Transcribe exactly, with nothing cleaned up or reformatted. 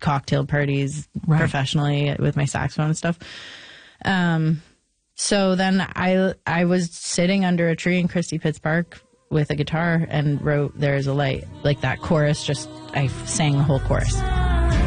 cocktail parties Right. professionally with my saxophone and stuff. Um, so then I I was sitting under a tree in Christie Pitts Park with a guitar and wrote "There Is a Light." Like that chorus, just I sang the whole chorus.